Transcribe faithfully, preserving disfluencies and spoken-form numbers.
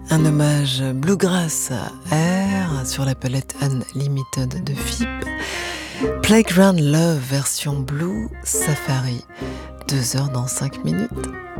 Un hommage bluegrass à Air sur la palette Unlimited de F I P. Playground Love version Blue Safari. Deux heures dans cinq minutes.